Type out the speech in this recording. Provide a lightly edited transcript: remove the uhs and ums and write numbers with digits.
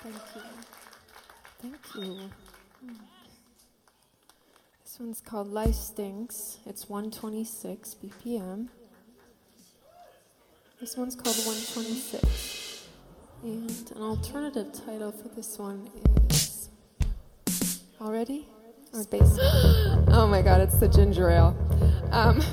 Thank you. Thank you. This one's called Life Stinks. It's 126 BPM. This one's called 126. And an alternative title for this one is Already? Or Basic? Oh my god, it's the ginger ale.